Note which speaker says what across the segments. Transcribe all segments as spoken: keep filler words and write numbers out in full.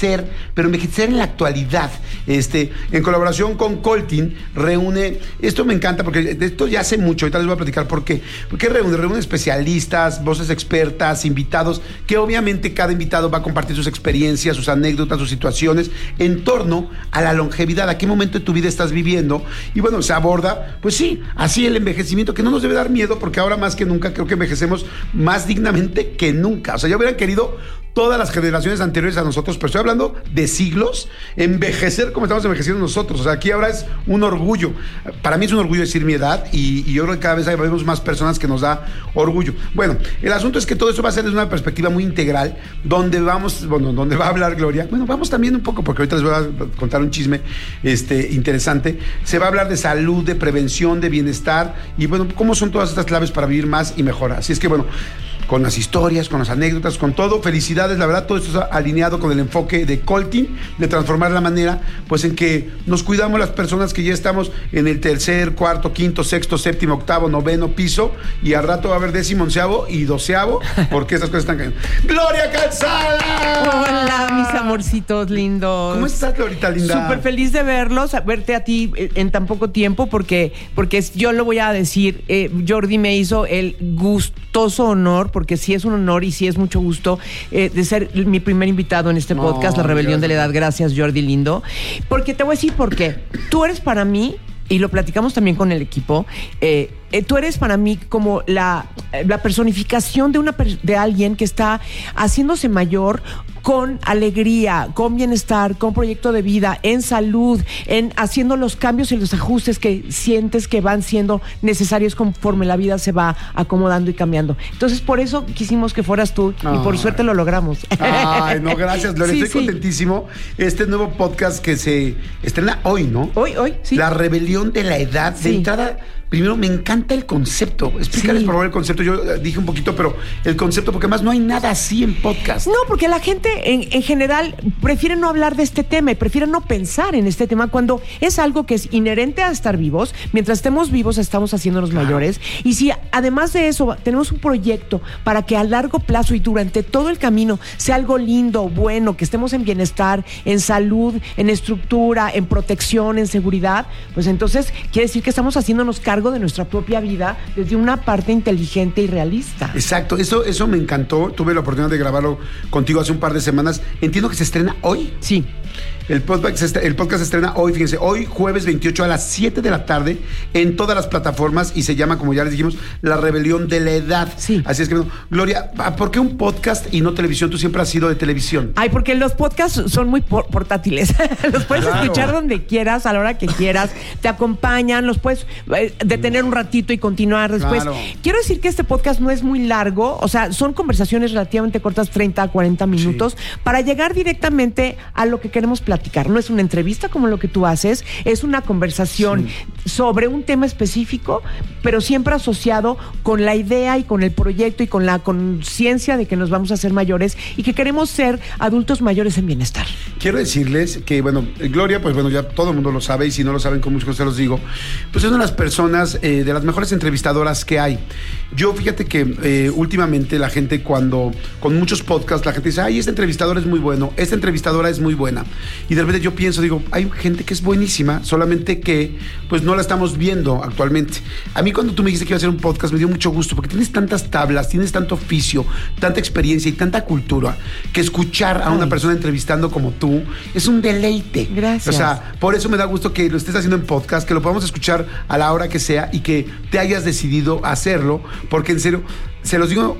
Speaker 1: pero envejecer en la actualidad. Este, en colaboración con Coltin, reúne, esto me encanta porque de esto ya hace mucho, ahorita les voy a platicar por qué. Porque reúne, reúne especialistas, voces expertas, invitados, que obviamente cada invitado va a compartir sus experiencias, sus anécdotas, sus situaciones en torno a la longevidad, a qué momento de tu vida estás viviendo. Y bueno, se aborda, pues sí, así el envejecimiento, que no nos debe dar miedo, porque ahora más que nunca creo que envejecemos más dignamente que nunca. O sea, ya hubieran querido todas las generaciones anteriores a nosotros, pero estoy hablando de siglos, envejecer como estamos envejeciendo nosotros. O sea, aquí ahora es un orgullo. Para mí es un orgullo decir mi edad y, y yo creo que cada vez hay vemos más personas que nos da orgullo. Bueno, el asunto es que todo eso va a ser desde una perspectiva muy integral, donde vamos, bueno, donde va a hablar Gloria. Bueno, vamos también un poco, porque ahorita les voy a contar un chisme este, interesante. Se va a hablar de salud, de prevención, de bienestar y bueno, cómo son todas estas claves para vivir más y mejor. Así es que bueno, con las historias, con las anécdotas, con todo. Felicidades, la verdad, todo esto está alineado con el enfoque de Coltin, de transformar la manera, pues en que nos cuidamos las personas que ya estamos en el tercer, cuarto, quinto, sexto, séptimo, octavo, noveno piso, y al rato va a haber décimo, onceavo y doceavo, porque esas cosas están cayendo. ¡Gloria Calzada!
Speaker 2: Hola, mis amorcitos lindos.
Speaker 1: ¿Cómo estás, Glorita linda?
Speaker 2: Súper feliz de verlos, verte a ti en tan poco tiempo, porque, porque yo lo voy a decir, eh, Jordi me hizo el gustoso honor, porque sí es un honor y sí es mucho gusto eh, de ser mi primer invitado en este podcast, oh, La Rebelión gracias. de la Edad. Gracias, Jordi lindo. Porque te voy a decir por qué. Tú eres para mí, y lo platicamos también con el equipo, eh, eh, tú eres para mí como la, la personificación de, una, de alguien que está haciéndose mayor con alegría, con bienestar, con proyecto de vida, en salud, en haciendo los cambios y los ajustes que sientes que van siendo necesarios conforme la vida se va acomodando y cambiando. Entonces, por eso quisimos que fueras tú ay. y por suerte lo logramos.
Speaker 1: Ay, no, gracias, Gloria. Sí, Estoy sí. contentísimo. Este nuevo podcast que se estrena hoy, ¿no?
Speaker 2: Hoy, hoy, sí.
Speaker 1: La Rebelión de la Edad.
Speaker 2: Sí.
Speaker 1: De entrada, primero, me encanta el concepto. Explícales, sí. por favor, el concepto. Yo dije un poquito, pero el concepto, porque además no hay nada así en podcast.
Speaker 2: No, porque la gente en, en general prefiere no hablar de este tema y prefiere no pensar en este tema cuando es algo que es inherente a estar vivos. Mientras estemos vivos, estamos haciéndonos claro. mayores. Y si además de eso tenemos un proyecto para que a largo plazo y durante todo el camino sea algo lindo, bueno, que estemos en bienestar, en salud, en estructura, en protección, en seguridad, pues entonces quiere decir que estamos haciéndonos cargo de nuestra propia vida desde una parte inteligente y realista.
Speaker 1: Exacto, eso, eso me encantó. Tuve la oportunidad de grabarlo contigo hace un par de semanas. Entiendo que se estrena hoy.
Speaker 2: Sí.
Speaker 1: El podcast, el podcast se estrena hoy, fíjense, hoy jueves veintiocho a las siete de la tarde en todas las plataformas y se llama, como ya les dijimos, La Rebelión de la Edad.
Speaker 2: Sí.
Speaker 1: Así es que, bueno, Gloria, ¿por qué un podcast y no televisión? Tú siempre has sido de televisión.
Speaker 2: Ay, porque los podcasts son muy por- portátiles. Los puedes claro. escuchar donde quieras, a la hora que quieras. Te acompañan, los puedes eh, detener un ratito y continuar después. Claro. Quiero decir que este podcast no es muy largo, o sea, son conversaciones relativamente cortas, treinta a cuarenta minutos, sí. para llegar directamente a lo que queremos platicar. No es una entrevista como lo que tú haces, es una conversación sí. sobre un tema específico, pero siempre asociado con la idea y con el proyecto y con la conciencia de que nos vamos a hacer mayores y que queremos ser adultos mayores en bienestar.
Speaker 1: Quiero decirles que, bueno, Gloria, pues bueno, ya todo el mundo lo sabe y si no lo saben, con mucho gusto se los digo, pues es una de las personas, eh, de las mejores entrevistadoras que hay. Yo, fíjate que eh, últimamente la gente cuando, con muchos podcasts, la gente dice, ay, este entrevistador es muy bueno, esta entrevistadora es muy buena. Y de repente yo pienso, digo, hay gente que es buenísima, solamente que pues no la estamos viendo actualmente. A mí cuando tú me dijiste que iba a hacer un podcast me dio mucho gusto, porque tienes tantas tablas, tienes tanto oficio, tanta experiencia y tanta cultura, que escuchar a una Ay. persona entrevistando como tú es un deleite.
Speaker 2: Gracias.
Speaker 1: O sea, por eso me da gusto que lo estés haciendo en podcast, que lo podamos escuchar a la hora que sea y que te hayas decidido hacerlo, porque en serio, se los digo,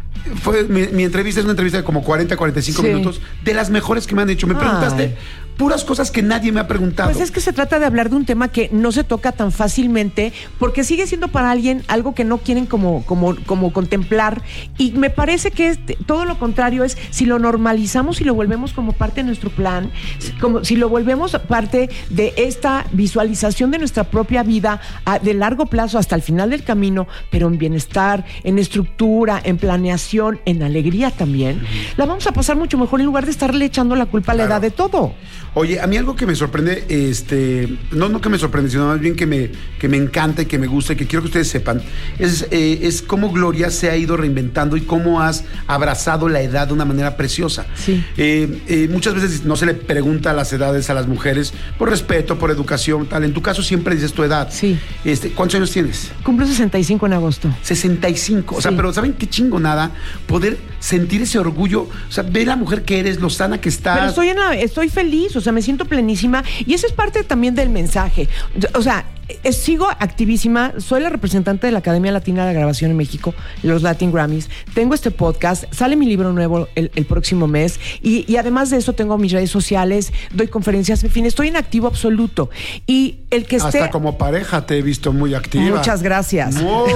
Speaker 1: fue mi, mi entrevista es una entrevista de como cuarenta, cuarenta y cinco sí. minutos, de las mejores que me han hecho. Me Ay. preguntaste puras cosas que nadie me ha preguntado.
Speaker 2: Pues es que se trata de hablar de un tema que no se toca tan fácilmente, porque sigue siendo para alguien algo que no quieren como, como, como contemplar, y me parece que es todo lo contrario, es si lo normalizamos y lo volvemos como parte de nuestro plan, como si lo volvemos parte de esta visualización de nuestra propia vida a, de largo plazo hasta el final del camino, pero en bienestar, en estructura, en planeación, en alegría también, uh-huh. la vamos a pasar mucho mejor en lugar de estarle echando la culpa a la claro. edad de todo.
Speaker 1: Oye, a mí algo que me sorprende, este, no, no que me sorprende, sino más bien que me, que me encanta y que me gusta y que quiero que ustedes sepan, es, eh, es cómo Gloria se ha ido reinventando y cómo has abrazado la edad de una manera preciosa.
Speaker 2: Sí.
Speaker 1: Eh, eh, muchas veces no se le pregunta las edades a las mujeres por respeto, por educación, tal. En tu caso siempre dices tu edad.
Speaker 2: Sí.
Speaker 1: Este, ¿cuántos años tienes?
Speaker 2: Cumplo sesenta y cinco en agosto.
Speaker 1: sesenta y cinco. O sea,
Speaker 2: Sí.
Speaker 1: pero ¿saben qué chingonada? Poder sentir ese orgullo. O sea, ver la mujer que eres, lo sana que estás.
Speaker 2: Pero estoy, en la, estoy feliz, o sea, me siento plenísima y eso es parte también del mensaje. O sea, eh, sigo activísima, soy la representante de la Academia Latina de la Grabación en México, los Latin Grammys, tengo este podcast, sale mi libro nuevo el, el próximo mes y, y además de eso tengo mis redes sociales, doy conferencias, en fin, estoy en activo absoluto. Y el que esté...
Speaker 1: Hasta como pareja te he visto muy activa.
Speaker 2: Muchas gracias.
Speaker 1: Muy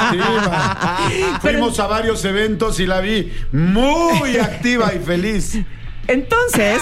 Speaker 1: activa.
Speaker 2: Pero-
Speaker 1: Fuimos a varios eventos y la vi muy activa y feliz.
Speaker 2: Entonces,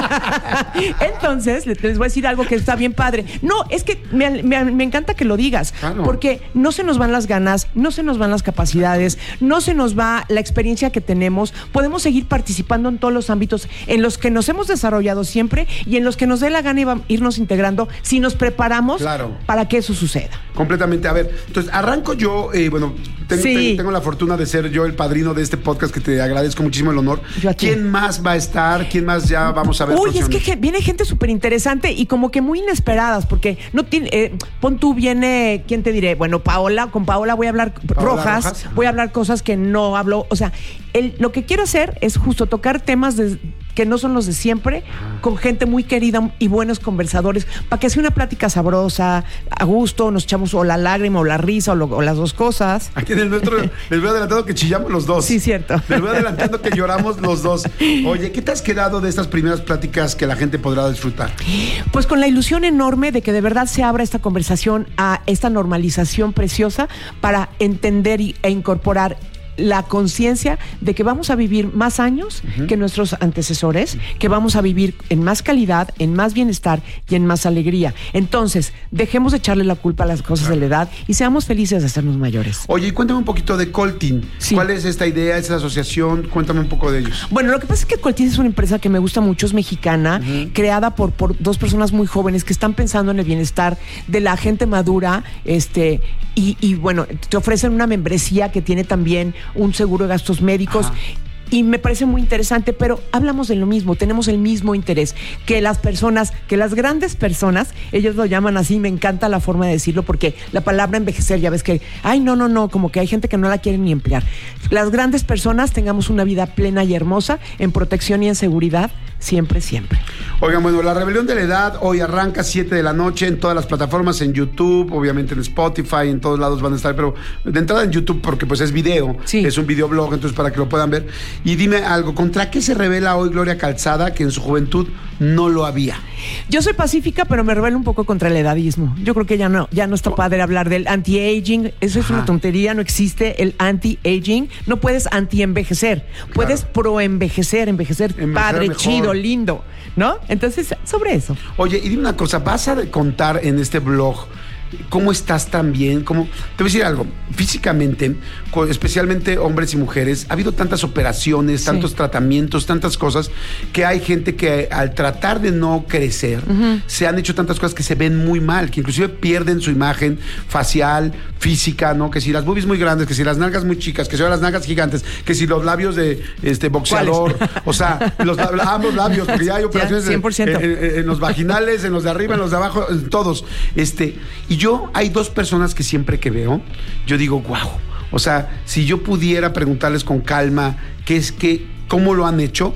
Speaker 2: entonces, les les voy a decir algo que está bien padre. No, es que me, me- me encanta que lo digas,
Speaker 1: Claro.
Speaker 2: porque no se nos van las ganas, no se nos van las capacidades, no se nos va la experiencia que tenemos. Podemos seguir participando en todos los ámbitos en los que nos hemos desarrollado siempre y en los que nos dé la gana y va- irnos integrando si nos preparamos
Speaker 1: Claro.
Speaker 2: para que eso suceda.
Speaker 1: Completamente. A ver, entonces arranco yo, eh, bueno, tengo,
Speaker 2: Sí.
Speaker 1: tengo, tengo la fortuna de ser yo el padrino de este podcast, que te agradezco muchísimo el honor.
Speaker 2: Yo a ti.
Speaker 1: ¿Quién más va a estar? ¿Quién más ya vamos a ver?
Speaker 2: Uy, es que
Speaker 1: próximamente?
Speaker 2: ge- viene gente súper interesante y como que muy inesperadas, porque no tiene. Eh, pon tú, viene, ¿quién te diré? Bueno, Paola, con Paola voy a hablar
Speaker 1: Paola
Speaker 2: Rojas,
Speaker 1: Rojas.
Speaker 2: voy a hablar cosas que no hablo. O sea, el- lo que quiero hacer es justo tocar temas de- que no son los de siempre, con gente muy querida y buenos conversadores, para que sea una plática sabrosa, a gusto, nos echamos o la lágrima o la risa o, lo- o las dos cosas.
Speaker 1: Aquí en el nuestro les voy adelantando que chillamos los dos.
Speaker 2: Sí, cierto.
Speaker 1: Les voy adelantando que lloramos los dos. Oye, ¿qué te has quedado de estas primeras pláticas que la gente podrá disfrutar?
Speaker 2: Pues con la ilusión enorme de que de verdad se abra esta conversación a esta normalización preciosa para entender y- e incorporar la conciencia de que vamos a vivir más años uh-huh. que nuestros antecesores, que vamos a vivir en más calidad, en más bienestar y en más alegría. Entonces, dejemos de echarle la culpa a las cosas de la edad y seamos felices de hacernos mayores.
Speaker 1: Oye, y cuéntame un poquito de Coltin.
Speaker 2: Sí.
Speaker 1: ¿Cuál es esta idea, esta asociación? Cuéntame un poco de ellos.
Speaker 2: Bueno, lo que pasa es que Coltin es una empresa que me gusta mucho, es mexicana, uh-huh. creada por, por dos personas muy jóvenes que están pensando en el bienestar de la gente madura, este, y, y bueno, te ofrecen una membresía que tiene también un seguro de gastos médicos. Ajá. Y me parece muy interesante, pero hablamos de lo mismo, tenemos el mismo interés, que las personas, que las grandes personas, ellos lo llaman así, me encanta la forma de decirlo, porque la palabra envejecer, ya ves que, ay, no, no, no, como que hay gente que no la quiere ni emplear. Las grandes personas tengamos una vida plena y hermosa, en protección y en seguridad, siempre, siempre.
Speaker 1: Oigan, bueno, La Rebelión de la Edad hoy arranca siete de la noche en todas las plataformas, en YouTube, obviamente en Spotify, en todos lados van a estar, pero de entrada en YouTube porque pues es video,
Speaker 2: sí.
Speaker 1: es un videoblog, entonces para que lo puedan ver. Y dime algo, ¿contra qué se revela hoy Gloria Calzada que en su juventud no lo había?
Speaker 2: Yo soy pacífica, pero me rebelo un poco contra el edadismo. Yo creo que ya no, ya no está padre hablar del anti-aging. Eso es Ajá. una tontería, no existe el anti-aging. No puedes anti-envejecer, claro. puedes pro-envejecer, envejecer, envejecer padre, mejor. Chido, lindo, ¿no? Entonces, sobre eso.
Speaker 1: Oye, y dime una cosa, ¿vas a contar en este blog cómo estás también? ¿Cómo? Te voy a decir algo, físicamente, especialmente hombres y mujeres, ha habido tantas operaciones, sí. tantos tratamientos, tantas cosas, que hay gente que al tratar de no crecer, uh-huh. se han hecho tantas cosas que se ven muy mal, que inclusive pierden su imagen facial, física, ¿no? Que si las boobies muy grandes, que si las nalgas muy chicas, que si las nalgas gigantes, que si los labios de este boxeador, o sea, los, ambos labios, porque ya hay operaciones
Speaker 2: ya, cien por ciento.
Speaker 1: En, en, en los vaginales, en los de arriba, en los de abajo, en todos. Este, y yo, hay dos personas que siempre que veo, yo digo, wow. O sea, si yo pudiera preguntarles con calma qué es que, cómo lo han hecho,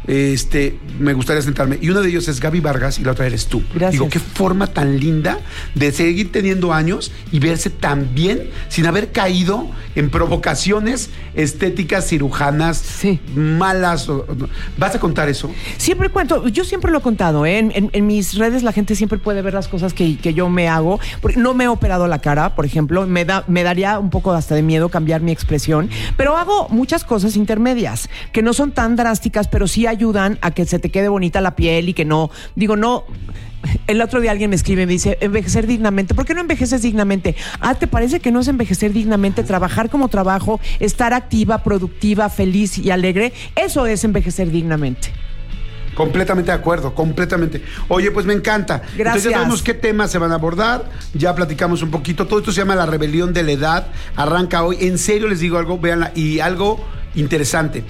Speaker 1: este, me gustaría sentarme. Y uno de ellos es Gaby Vargas y la otra eres tú.
Speaker 2: Gracias.
Speaker 1: Digo, qué forma tan linda de seguir teniendo años y verse tan bien sin haber caído en provocaciones estéticas, cirujanas, sí. malas. ¿Vas a contar eso?
Speaker 2: Siempre cuento, yo siempre lo he contado, ¿eh? en, en, en mis redes la gente siempre puede ver las cosas que, que yo me hago. No me he operado la cara, por ejemplo, me, da, me daría un poco hasta de miedo cambiar mi expresión, pero hago muchas cosas intermedias, que no son tan drásticas, pero sí ayudan a que se te quede bonita la piel y que no, digo, no... El otro día alguien me escribe y me dice, envejecer dignamente. ¿Por qué no envejeces dignamente? Ah, ¿te parece que no es envejecer dignamente? Trabajar como trabajo, estar activa, productiva, feliz y alegre. Eso es envejecer dignamente.
Speaker 1: Completamente de acuerdo, completamente. Oye, pues me encanta.
Speaker 2: Gracias.
Speaker 1: Entonces ya sabemos qué temas se van a abordar, ya platicamos un poquito. Todo esto se llama La Rebelión de la Edad. Arranca hoy. En serio les digo algo, véanla. Y algo interesante.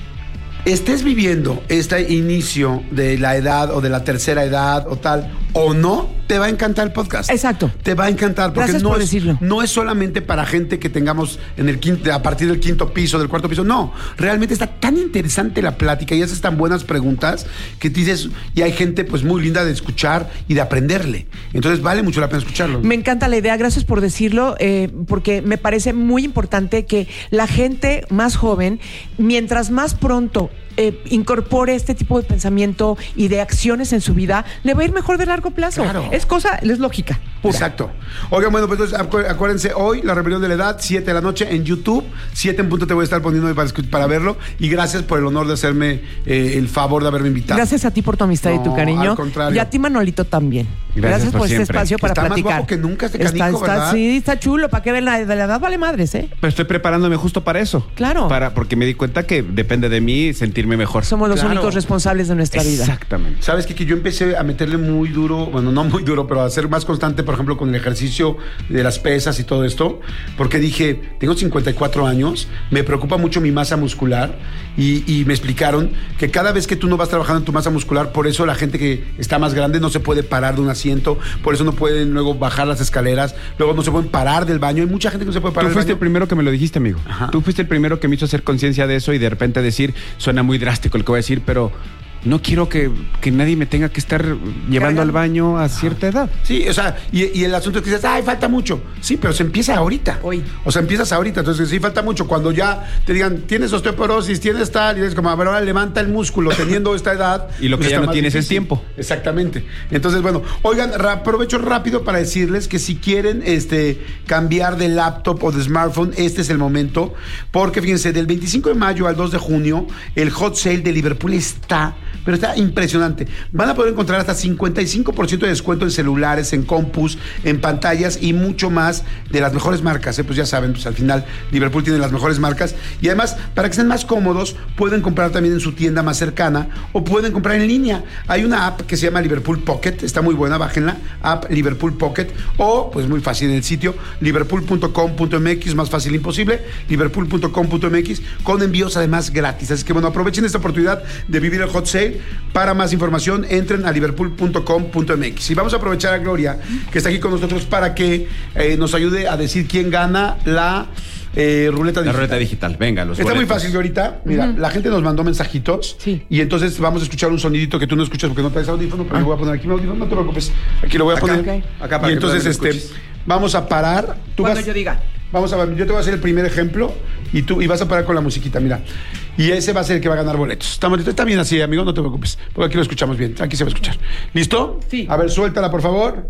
Speaker 1: Estés viviendo este inicio de la edad o de la tercera edad o tal, o no, te va a encantar el podcast.
Speaker 2: Exacto.
Speaker 1: Te va a encantar porque
Speaker 2: Gracias
Speaker 1: no
Speaker 2: por
Speaker 1: es,
Speaker 2: decirlo.
Speaker 1: no es solamente para gente que tengamos en el quinto, a partir del quinto piso, del cuarto piso. No, realmente está tan interesante la plática y haces tan buenas preguntas que te dices, y hay gente pues muy linda de escuchar y de aprenderle. Entonces vale mucho la pena escucharlo.
Speaker 2: Me encanta la idea, gracias por decirlo, eh, porque me parece muy importante que la gente más joven, mientras más pronto eh, incorpore este tipo de pensamiento y de acciones en su vida, le va a ir mejor de largo plazo.
Speaker 1: Claro.
Speaker 2: Es cosa, es lógica. Pura.
Speaker 1: Exacto. Oigan, bueno, pues entonces acu- acuérdense, hoy, La Rebelión de la Edad, siete de la noche en YouTube. siete en punto te voy a estar poniendo hoy para, escu- para verlo. Y gracias por el honor de hacerme eh, el favor de haberme invitado.
Speaker 2: Gracias a ti por tu amistad
Speaker 1: No,
Speaker 2: y tu cariño.
Speaker 1: al contrario.
Speaker 2: Y a ti, Manolito, también.
Speaker 3: Gracias por
Speaker 2: por este
Speaker 3: siempre.
Speaker 2: espacio para
Speaker 1: Está más
Speaker 2: platicar.
Speaker 1: guapo que nunca este
Speaker 2: Está-
Speaker 1: canijo,
Speaker 2: está-
Speaker 1: ¿verdad?
Speaker 2: Sí, está chulo. ¿Para qué ven la de la edad? Vale madres, ¿eh?
Speaker 3: Pero estoy preparándome justo para eso.
Speaker 2: Claro.
Speaker 3: Para, porque me di cuenta que depende de mí sentirme mejor.
Speaker 2: Somos los
Speaker 1: Claro.
Speaker 2: únicos responsables de nuestra vida.
Speaker 3: Exactamente.
Speaker 1: ¿Sabes qué? Que yo empecé a meterle muy duro, bueno, no muy duro, pero a ser más constante, por ejemplo, con el ejercicio de las pesas y todo esto, porque dije, tengo cincuenta y cuatro años, me preocupa mucho mi masa muscular y, y me explicaron que cada vez que tú no vas trabajando en tu masa muscular, por eso la gente que está más grande no se puede parar de un asiento, por eso no pueden luego bajar las escaleras, luego no se pueden parar del baño. Hay mucha gente que no se puede parar
Speaker 3: Tú
Speaker 1: del
Speaker 3: fuiste
Speaker 1: baño.
Speaker 3: el primero que me lo dijiste, amigo.
Speaker 1: Ajá.
Speaker 3: Tú fuiste el primero que me hizo hacer conciencia de eso y de repente decir, suena muy drástico el que voy a decir, pero no quiero que, que nadie me tenga que estar llevando
Speaker 2: Cargando.
Speaker 3: al baño a cierta edad.
Speaker 1: Sí, o sea, y, y el asunto es que dices, ay, falta mucho. Sí, pero se empieza ahorita.
Speaker 2: Hoy.
Speaker 1: O sea, empiezas ahorita. Entonces, sí, falta mucho. Cuando ya te digan, tienes osteoporosis, tienes tal, y dices, como, a ver, ahora levanta el músculo teniendo esta edad.
Speaker 3: Y lo que ya
Speaker 1: está
Speaker 3: no
Speaker 1: más
Speaker 3: tienes es
Speaker 1: difícil.
Speaker 3: tiempo.
Speaker 1: Exactamente. Entonces, bueno, oigan, ra- aprovecho rápido para decirles que si quieren este, cambiar de laptop o de smartphone, este es el momento. Porque fíjense, del veinticinco de mayo al dos de junio, el hot sale de Liverpool está, pero está impresionante. Van a poder encontrar hasta cincuenta y cinco por ciento de descuento en celulares, en compus, en pantallas y mucho más de las mejores marcas. ¿eh? Pues ya saben, pues al final Liverpool tiene las mejores marcas. Y además, para que estén más cómodos, pueden comprar también en su tienda más cercana o pueden comprar en línea. Hay una app que se llama Liverpool Pocket, está muy buena, bájenla, app Liverpool Pocket, o pues muy fácil en el sitio liverpool punto com punto m x, más fácil imposible, liverpool punto com punto m x, con envíos además gratis. Así que bueno, aprovechen esta oportunidad de vivir el hot sale. Para más información, entren a liverpool punto com punto m x. Y vamos a aprovechar a Gloria, que está aquí con nosotros, para que eh, nos ayude a decir quién gana la eh, ruleta
Speaker 3: La
Speaker 1: digital.
Speaker 3: ruleta digital, venga, los
Speaker 1: Está muy
Speaker 3: boletos.
Speaker 1: fácil, Glorita. Mira, la gente nos mandó mensajitos.
Speaker 2: Sí.
Speaker 1: Y entonces vamos a escuchar un sonidito que tú no escuchas porque no traes audífono, pero yo voy a poner aquí mi audífono, no te preocupes. Aquí lo voy a
Speaker 3: Acá,
Speaker 1: poner.
Speaker 2: ok.
Speaker 3: acá para
Speaker 1: y
Speaker 3: que
Speaker 1: entonces
Speaker 3: tú
Speaker 1: este,
Speaker 3: también lo escuches.
Speaker 1: vamos a parar. Tú
Speaker 2: Cuando
Speaker 1: vas-
Speaker 2: yo diga.
Speaker 1: Vamos a ver, yo te voy a hacer el primer ejemplo y tú y vas a parar con la musiquita, mira. Y ese va a ser el que va a ganar boletos. Está, bonito, está bien así, amigo, no te preocupes. Porque aquí lo escuchamos bien. Aquí se va a escuchar. ¿Listo?
Speaker 2: Sí.
Speaker 1: A ver, suéltala, por favor.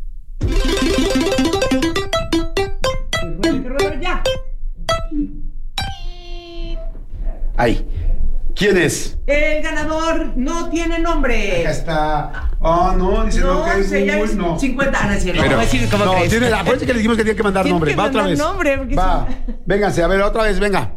Speaker 2: Ya.
Speaker 1: Ahí. ¿Quién es?
Speaker 2: El ganador no tiene nombre.
Speaker 1: Acá está. Oh, no, dice no, que es
Speaker 2: se llama
Speaker 1: Google, no.
Speaker 2: cincuenta. Ah, no es cierto.
Speaker 3: Pero-
Speaker 2: Voy a decir cómo
Speaker 1: No,
Speaker 2: crees.
Speaker 1: tiene la, acuérdense que le dijimos que tenía que mandar
Speaker 2: Tiene
Speaker 1: nombre.
Speaker 2: que
Speaker 1: Va otra
Speaker 2: mandar
Speaker 1: vez.
Speaker 2: nombre, porque
Speaker 1: Va.
Speaker 2: si-
Speaker 1: Vénganse, a ver, otra vez, venga.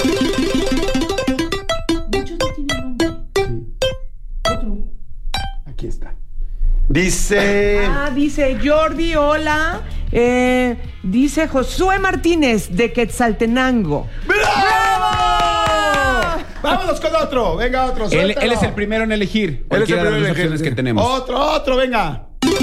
Speaker 2: Muchos no tienen nombre. Otro.
Speaker 1: Aquí está. Dice.
Speaker 2: Ah, dice Jordi, hola. Eh, dice Josué Martínez de Quetzaltenango.
Speaker 1: ¡Bravo! Vámonos con otro. Venga, otro.
Speaker 3: Él,
Speaker 1: suéltalo.
Speaker 3: él es el primero en elegir.
Speaker 1: Él es el
Speaker 3: cualquiera de
Speaker 1: primero
Speaker 3: las
Speaker 1: en
Speaker 3: dos opciones
Speaker 1: elegir.
Speaker 3: que tenemos.
Speaker 1: Otro, otro, venga.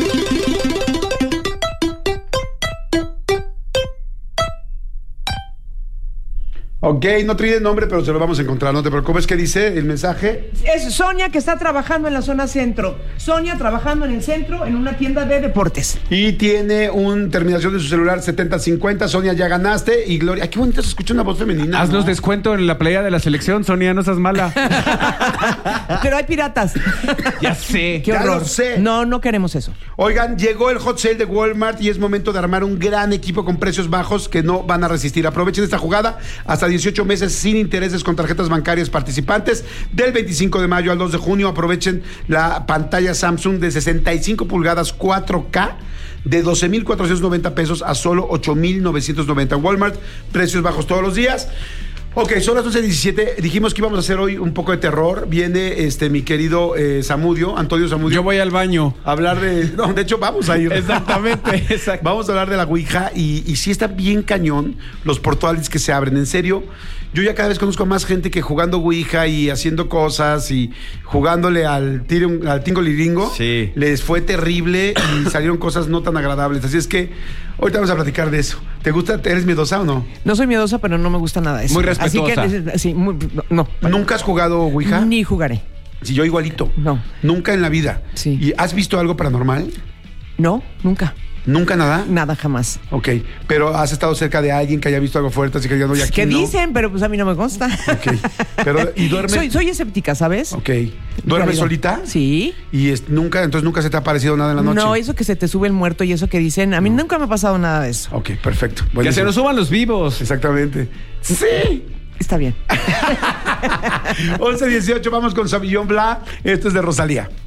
Speaker 1: Ok, no trae el nombre, pero se lo vamos a encontrar. No te preocupes. ¿Qué dice el mensaje?
Speaker 2: Es Sonia que está trabajando en la zona centro. Sonia trabajando en el centro en una tienda de deportes.
Speaker 1: Y tiene una terminación de su celular setenta cincuenta. Sonia, ya ganaste. Y Gloria, ay, qué bonito se escucha una voz femenina.
Speaker 3: Haznos
Speaker 1: ¿no?
Speaker 3: descuento en la playa de la selección, Sonia, no seas mala.
Speaker 2: Pero hay piratas.
Speaker 3: Ya sé.
Speaker 2: Qué
Speaker 1: Ya
Speaker 2: horror.
Speaker 1: lo sé.
Speaker 2: No, no queremos eso.
Speaker 1: Oigan, llegó el hot sale de Walmart y es momento de armar un gran equipo con precios bajos que no van a resistir. Aprovechen esta jugada hasta dieciocho meses sin intereses con tarjetas bancarias participantes. Del veinticinco de mayo al dos de junio aprovechen la pantalla Samsung de sesenta y cinco pulgadas cuatro K de doce mil cuatrocientos noventa pesos a solo ocho mil novecientos noventa. Walmart, precios bajos todos los días. Ok, son las once diecisiete. Dijimos que íbamos a hacer hoy un poco de terror. Viene este mi querido eh, Zamudio, Antonio Zamudio.
Speaker 3: Yo voy al baño.
Speaker 1: A hablar de... No, de hecho, vamos a ir.
Speaker 3: Exactamente, exacto.
Speaker 1: Vamos a hablar de la Ouija y, y sí está bien cañón los portales que se abren. En serio, yo ya cada vez conozco a más gente que jugando Ouija y haciendo cosas y jugándole al, tiro, al tingo liringo,
Speaker 3: sí,
Speaker 1: les fue terrible y salieron cosas no tan agradables. Así es que ahorita vamos a platicar de eso. ¿Te gusta? ¿Eres miedosa o no?
Speaker 2: No soy miedosa, pero no me gusta nada eso.
Speaker 3: Muy respetuosa.
Speaker 2: Así que, sí, muy, no.
Speaker 1: ¿Nunca has jugado Ouija?
Speaker 2: Ni jugaré.
Speaker 1: Sí, yo igualito.
Speaker 2: No.
Speaker 1: Nunca en la vida.
Speaker 2: Sí.
Speaker 1: ¿Y has visto algo paranormal?
Speaker 2: No, nunca.
Speaker 1: ¿Nunca nada?
Speaker 2: Nada, jamás.
Speaker 1: Ok, pero ¿has estado cerca de alguien que haya visto algo fuerte? Así que ya no, ya aquí
Speaker 2: ¿Qué
Speaker 1: no?
Speaker 2: dicen? Pero pues a mí no me consta.
Speaker 1: Ok, pero ¿y duerme?
Speaker 2: Soy, soy escéptica, ¿sabes?
Speaker 1: Ok, ¿duermes solita?
Speaker 2: Sí.
Speaker 1: ¿Y es, nunca, entonces nunca se te ha aparecido nada en la noche?
Speaker 2: No, eso que se te sube el muerto y eso que dicen, a mí no. nunca me ha pasado nada de eso.
Speaker 1: Ok, perfecto.
Speaker 3: Que
Speaker 1: Buenísimo.
Speaker 3: se nos suban los vivos.
Speaker 1: Exactamente. Sí.
Speaker 2: Está bien.
Speaker 1: once dieciocho, vamos con Sauvignon Blanc. Esto es de Rosalía.